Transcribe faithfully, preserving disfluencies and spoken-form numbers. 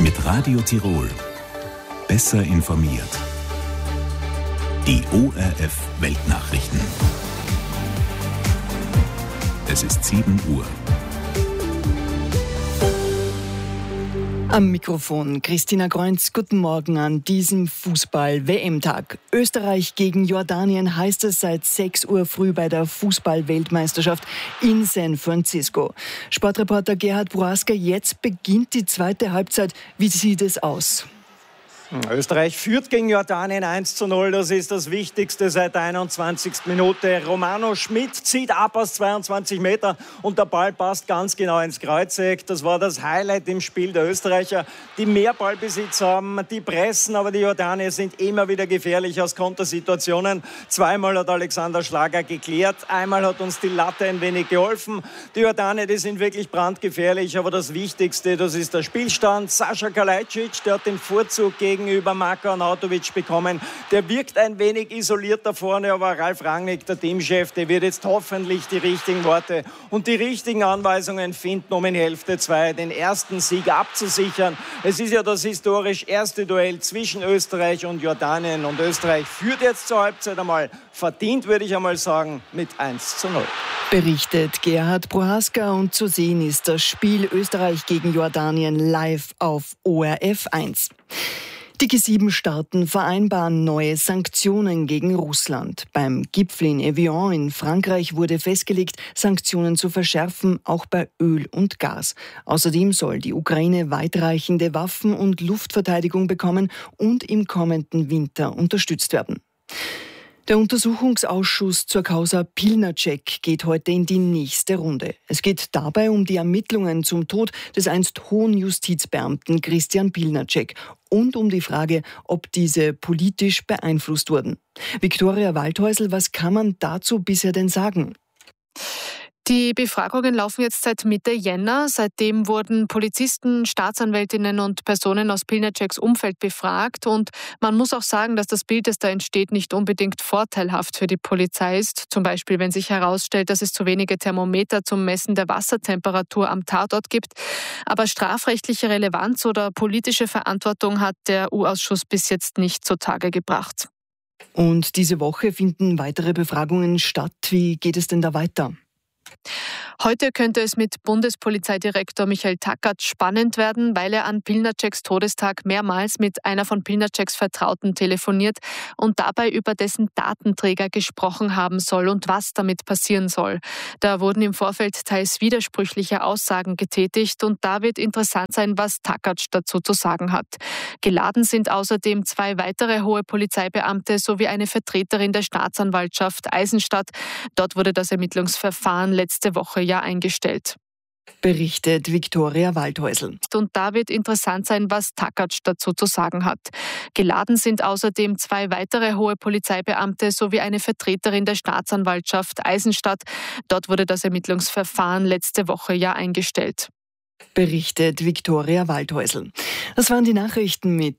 Mit Radio Tirol. Besser informiert. Die O R F Weltnachrichten. Es ist sieben Uhr. Am Mikrofon Christina Kreunz. Guten Morgen an diesem Fußball-W M-Tag. Österreich gegen Jordanien heißt es seit sechs Uhr früh bei der Fußball-Weltmeisterschaft in San Francisco. Sportreporter Gerhard Prohaska, jetzt beginnt die zweite Halbzeit. Wie sieht es aus? Österreich führt gegen Jordanien eins zu null. Das ist das Wichtigste seit der einundzwanzigsten Minute. Romano Schmidt zieht ab aus zweiundzwanzig Meter und der Ball passt ganz genau ins Kreuzeck. Das war das Highlight im Spiel der Österreicher, die mehr Ballbesitz haben, die pressen, aber die Jordanier sind immer wieder gefährlich aus Kontersituationen. Zweimal hat Alexander Schlager geklärt, einmal hat uns die Latte ein wenig geholfen. Die Jordanier, die sind wirklich brandgefährlich, aber das Wichtigste, das ist der Spielstand. Sascha Kalajdzic, der hat den Vorzug gegen gegenüber Marko Arnautovic bekommen. Der wirkt ein wenig isoliert da vorne, aber Ralf Rangnick, der Teamchef, der wird jetzt hoffentlich die richtigen Worte und die richtigen Anweisungen finden, um in Hälfte zwei den ersten Sieg abzusichern. Es ist ja das historisch erste Duell zwischen Österreich und Jordanien und Österreich führt jetzt zur Halbzeit einmal verdient, würde ich einmal sagen, mit eins zu null. Berichtet Gerhard Prohaska und zu sehen ist das Spiel Österreich gegen Jordanien live auf O R F eins. Die G sieben Staaten vereinbaren neue Sanktionen gegen Russland. Beim Gipfel in Evian in Frankreich wurde festgelegt, Sanktionen zu verschärfen, auch bei Öl und Gas. Außerdem soll die Ukraine weitreichende Waffen- und Luftverteidigung bekommen und im kommenden Winter unterstützt werden. Der Untersuchungsausschuss zur Causa Pilnacek geht heute in die nächste Runde. Es geht dabei um die Ermittlungen zum Tod des einst hohen Justizbeamten Christian Pilnacek und um die Frage, ob diese politisch beeinflusst wurden. Viktoria Waldhäusl, was kann man dazu bisher denn sagen? Die Befragungen laufen jetzt seit Mitte Jänner. Seitdem wurden Polizisten, Staatsanwältinnen und Personen aus Pilnaceks Umfeld befragt. Und man muss auch sagen, dass das Bild, das da entsteht, nicht unbedingt vorteilhaft für die Polizei ist. Zum Beispiel, wenn sich herausstellt, dass es zu wenige Thermometer zum Messen der Wassertemperatur am Tatort gibt. Aber strafrechtliche Relevanz oder politische Verantwortung hat der U-Ausschuss bis jetzt nicht zutage gebracht. Und diese Woche finden weitere Befragungen statt. Wie geht es denn da weiter? Heute könnte es mit Bundespolizeidirektor Michael Tackert spannend werden, weil er an Pilnaceks Todestag mehrmals mit einer von Pilnaceks Vertrauten telefoniert und dabei über dessen Datenträger gesprochen haben soll und was damit passieren soll. Da wurden im Vorfeld teils widersprüchliche Aussagen getätigt und da wird interessant sein, was Tackert dazu zu sagen hat. Geladen sind außerdem zwei weitere hohe Polizeibeamte sowie eine Vertreterin der Staatsanwaltschaft Eisenstadt. Dort wurde das Ermittlungsverfahren letzte Woche ja eingestellt. Berichtet Viktoria Waldhäusl. Und da wird interessant sein, was Tackert dazu zu sagen hat. Geladen sind außerdem zwei weitere hohe Polizeibeamte sowie eine Vertreterin der Staatsanwaltschaft Eisenstadt. Dort wurde das Ermittlungsverfahren letzte Woche ja eingestellt. Berichtet Viktoria Waldhäusl. Das waren die Nachrichten mit